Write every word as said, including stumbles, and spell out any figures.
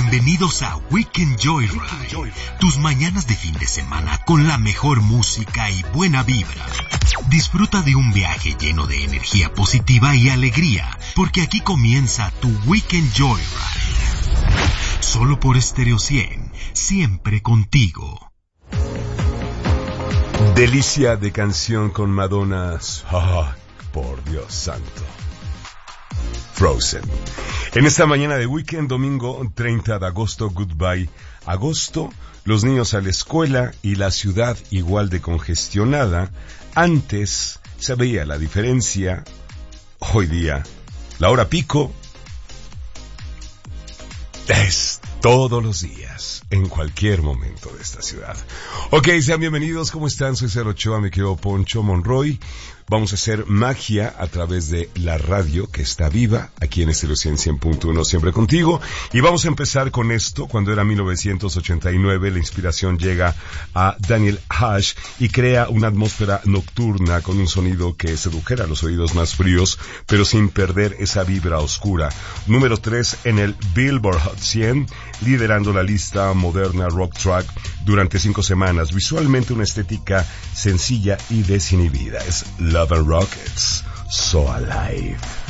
Bienvenidos a Weekend Joyride, tus mañanas de fin de semana con la mejor música y buena vibra. Disfruta de un viaje lleno de energía positiva y alegría, porque aquí comienza tu Weekend Joyride. Solo por Stereo cien, siempre contigo. Delicia de canción con Madonna. Oh, por Dios santo. Frozen. En esta mañana de weekend, domingo treinta de agosto, goodbye agosto, los niños a la escuela y la ciudad igual de congestionada. Antes se veía la diferencia. Hoy día, la hora pico es todos los días, en cualquier momento de esta ciudad. Ok, sean bienvenidos, ¿cómo están? Soy Cero Ochoa, me quedo Poncho Monroy. Vamos a hacer magia a través de la radio que está viva, aquí en Stereo cien punto uno, siempre contigo. Y vamos a empezar con esto. Cuando era mil novecientos ochenta y nueve, la inspiración llega a Daniel Hash y crea una atmósfera nocturna con un sonido que sedujera los oídos más fríos, pero sin perder esa vibra oscura. Número tres en el Billboard Hot cien, liderando la lista moderna rock track durante cinco semanas. Visualmente una estética sencilla y desinhibida. Es Love and Rockets, So Alive.